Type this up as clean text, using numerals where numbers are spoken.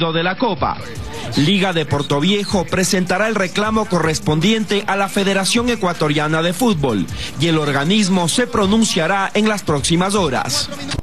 partido de la Copa. Liga de Portoviejo presentará el reclamo correspondiente a la Federación Ecuatoriana de Fútbol y el organismo se pronunciará en las próximas horas.